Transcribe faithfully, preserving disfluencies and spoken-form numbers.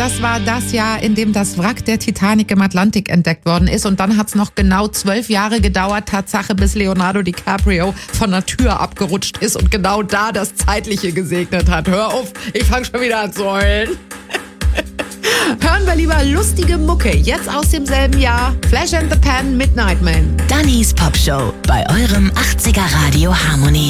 das war das Jahr, in dem das Wrack der Titanic im Atlantik entdeckt worden ist. Und dann hat es noch genau zwölf Jahre gedauert, Tatsache, bis Leonardo DiCaprio von der Tür abgerutscht ist und genau da das Zeitliche gesegnet hat. Hör auf, ich fange schon wieder an zu heulen. Hören wir lieber lustige Mucke, jetzt aus demselben Jahr. Flash and the Pan, Midnight Man. Dannys Popshow bei eurem achtziger Radio Harmonie.